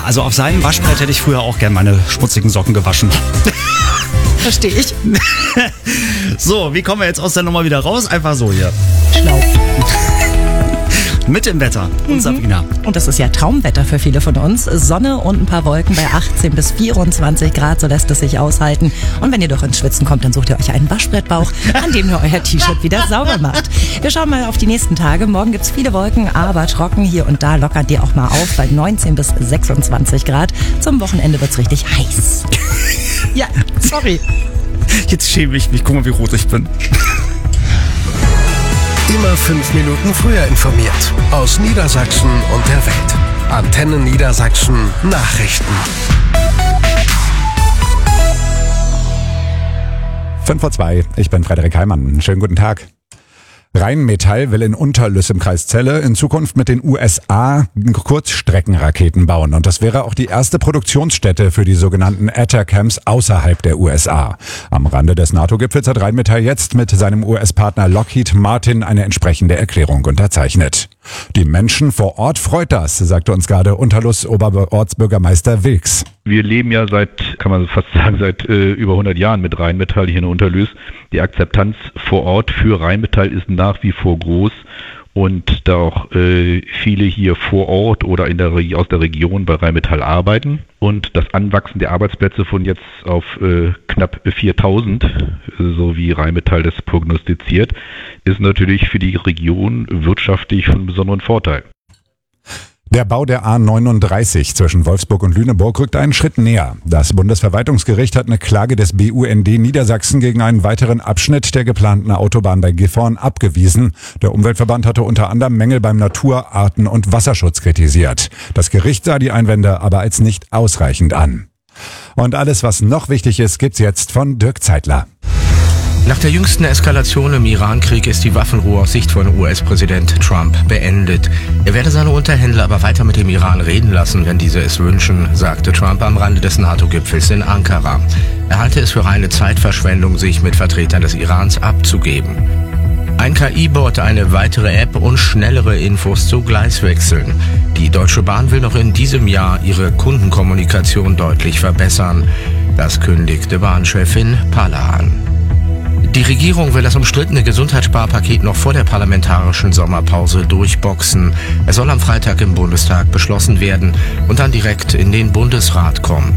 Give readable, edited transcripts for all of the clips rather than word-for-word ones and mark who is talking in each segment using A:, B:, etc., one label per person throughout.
A: also auf seinem Waschbrett hätte ich früher auch gern meine schmutzigen Socken gewaschen.
B: Verstehe ich.
A: So, wie kommen wir jetzt aus der Nummer wieder raus? Einfach so hier.
B: Schlau.
A: Mit dem Wetter und Sabrina.
B: Und das ist ja Traumwetter für viele von uns. Sonne und ein paar Wolken bei 18 bis 24 Grad, so lässt es sich aushalten. Und wenn ihr doch ins Schwitzen kommt, dann sucht ihr euch einen Waschbrettbauch, an dem ihr euer T-Shirt wieder sauber macht. Wir schauen mal auf die nächsten Tage. Morgen gibt's viele Wolken, aber trocken. Hier und da lockert ihr auch mal auf bei 19 bis 26 Grad. Zum Wochenende wird's richtig heiß. Ja, sorry.
A: Jetzt schäme ich mich. Guck mal, wie rot ich bin.
C: Immer 5 Minuten früher informiert. Aus Niedersachsen und der Welt. Antenne Niedersachsen Nachrichten.
D: 5:02, ich bin Frederik Heimann. Schönen guten Tag. Rheinmetall will in Unterlüss im Kreis Celle in Zukunft mit den USA Kurzstreckenraketen bauen. Und das wäre auch die erste Produktionsstätte für die sogenannten Atacams außerhalb der USA. Am Rande des NATO-Gipfels hat Rheinmetall jetzt mit seinem US-Partner Lockheed Martin eine entsprechende Erklärung unterzeichnet. Die Menschen vor Ort freut das, sagte uns gerade Unterlüss Oberortsbürgermeister Wilks.
E: Wir leben ja seit über 100 Jahren mit Rheinmetall hier in Unterlüß. Die Akzeptanz vor Ort für Rheinmetall ist nach wie vor groß. Und da auch viele hier vor Ort oder aus der Region bei Rheinmetall arbeiten. Und das Anwachsen der Arbeitsplätze von jetzt auf knapp 4.000, so wie Rheinmetall das prognostiziert, ist natürlich für die Region wirtschaftlich von besonderem Vorteil.
D: Der Bau der A39 zwischen Wolfsburg und Lüneburg rückt einen Schritt näher. Das Bundesverwaltungsgericht hat eine Klage des BUND Niedersachsen gegen einen weiteren Abschnitt der geplanten Autobahn bei Gifhorn abgewiesen. Der Umweltverband hatte unter anderem Mängel beim Natur-, Arten- und Wasserschutz kritisiert. Das Gericht sah die Einwände aber als nicht ausreichend an. Und alles, was noch wichtig ist, gibt's jetzt von Dirk Zeitler.
F: Nach der jüngsten Eskalation im Iran-Krieg ist die Waffenruhe aus Sicht von US-Präsident Trump beendet. Er werde seine Unterhändler aber weiter mit dem Iran reden lassen, wenn diese es wünschen, sagte Trump am Rande des NATO-Gipfels in Ankara. Er halte es für reine Zeitverschwendung, sich mit Vertretern des Irans abzugeben. Ein KI-Bot, eine weitere App und schnellere Infos zu Gleiswechseln. Die Deutsche Bahn will noch in diesem Jahr ihre Kundenkommunikation deutlich verbessern. Das kündigte Bahnchefin Palla an. Die Regierung will das umstrittene Gesundheitssparpaket noch vor der parlamentarischen Sommerpause durchboxen. Es soll am Freitag im Bundestag beschlossen werden und dann direkt in den Bundesrat kommen.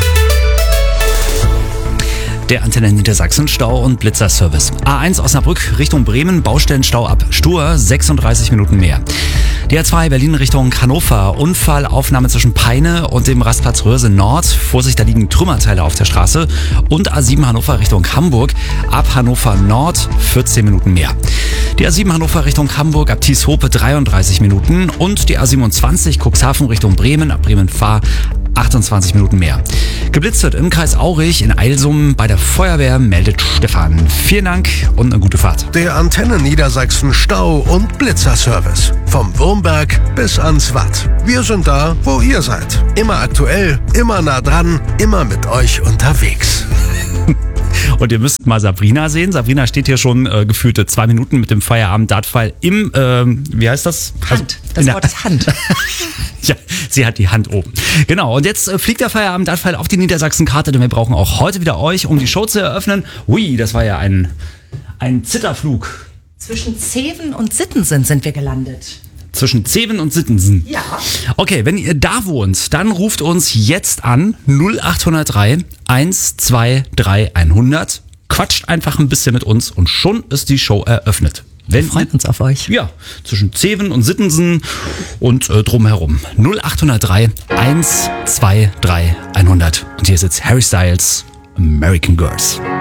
A: Der Antenne Niedersachsen Stau- und Blitzerservice. A1 Osnabrück Richtung Bremen, Baustellenstau ab Stur, 36 Minuten mehr. Die A2 Berlin Richtung Hannover, Unfallaufnahme zwischen Peine und dem Rastplatz Röse Nord. Vorsicht, da liegen Trümmerteile auf der Straße. Und A7 Hannover Richtung Hamburg, ab Hannover Nord, 14 Minuten mehr. Die A7 Hannover Richtung Hamburg, ab Tieshope 33 Minuten. Und die A27 Cuxhaven Richtung Bremen, ab Bremen-Fahr, 28 Minuten mehr. Geblitzt wird im Kreis Aurich in Eilsum bei der Feuerwehr, meldet Stefan. Vielen Dank und eine gute Fahrt.
C: Der Antenne Niedersachsen Stau- und Blitzerservice. Vom Wurmberg bis ans Watt. Wir sind da, wo ihr seid. Immer aktuell, immer nah dran, immer mit euch unterwegs.
A: Und ihr müsst mal Sabrina sehen. Sabrina steht hier schon gefühlte 2 Minuten mit dem Feierabend-Dartpfeil im, wie heißt das?
B: Hand. Das Wort ist Hand.
A: Ja, sie hat die Hand oben. Genau, und jetzt fliegt der Feierabend-Dartpfeil auf die Niedersachsen-Karte, denn wir brauchen auch heute wieder euch, um die Show zu eröffnen. Ui, das war ja ein Zitterflug.
B: Zwischen Zeven und Sittensen sind wir gelandet.
A: Zwischen Zeven und Sittensen.
B: Ja.
A: Okay, wenn ihr da wohnt, dann ruft uns jetzt an 0803 123 100. Quatscht einfach ein bisschen mit uns und schon ist die Show eröffnet.
B: Wir freuen uns auf euch.
A: Ja, zwischen Zeven und Sittensen und drumherum. 0803 123 100. Und hier sitzt Harry Styles, American Girls.